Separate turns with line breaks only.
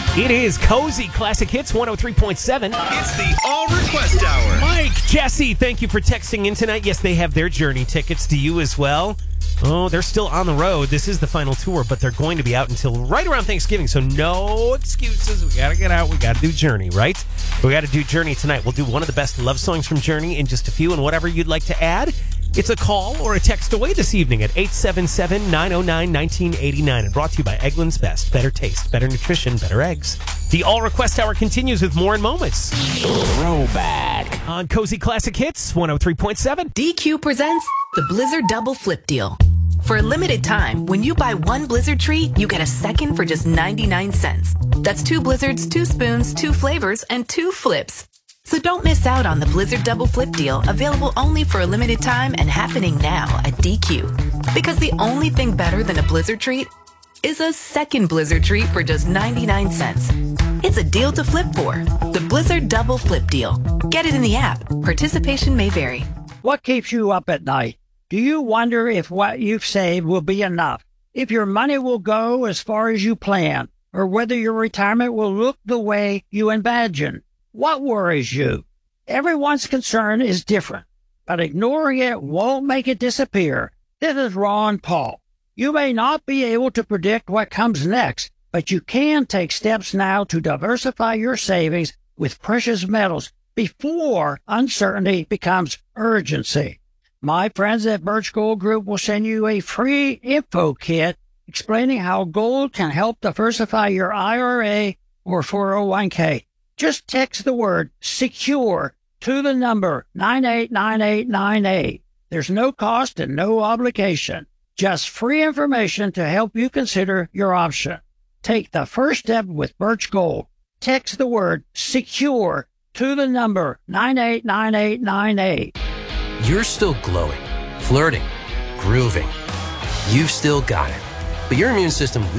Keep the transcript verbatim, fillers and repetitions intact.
It is Cozy Classic Hits one oh three point seven.
It's the All Request Hour.
Mike, Jesse, thank you for texting in tonight. Yes, they have their Journey tickets. Do you as well? Oh, they're still on the road. This is the final tour, but they're going to be out until right around Thanksgiving, so no excuses. We got to get out. We got to do Journey, right? We got to do Journey tonight. We'll do one of the best love songs from Journey in just a few, and whatever you'd like to add, it's a call or a text away this evening at eight seven seven, nine oh nine, one nine eight nine, and brought to you by Eggland's Best. Better taste, better nutrition, better eggs. The All Request Hour continues with more in moments.
Throwback.
On Cozy Classic Hits one oh three point seven.
D Q presents the Blizzard Double Flip Deal. For a limited time, when you buy one Blizzard treat, you get a second for just ninety-nine cents. That's two Blizzards, two spoons, two flavors, and two flips. So don't miss out on the Blizzard Double Flip Deal, available only for a limited time and happening now at D Q. Because the only thing better than a Blizzard treat is a second Blizzard treat for just ninety-nine cents. It's a deal to flip for. The Blizzard Double Flip Deal. Get it in the app. Participation may vary.
What keeps you up at night? Do you wonder if what you've saved will be enough? If your money will go as far as you plan? Or whether your retirement will look the way you imagine? What worries you? Everyone's concern is different, but ignoring it won't make it disappear. This is Ron Paul. You may not be able to predict what comes next, but you can take steps now to diversify your savings with precious metals before uncertainty becomes urgency. My friends at Birch Gold Group will send you a free info kit explaining how gold can help diversify your I R A or four oh one k. Just text the word SECURE to the number nine eight nine eight nine eight. There's no cost and no obligation. Just free information to help you consider your option. Take the first step with Birch Gold. Text the word SECURE to the number nine eight nine eight nine eight.
You're still glowing, flirting, grooving. You've still got it. But your immune system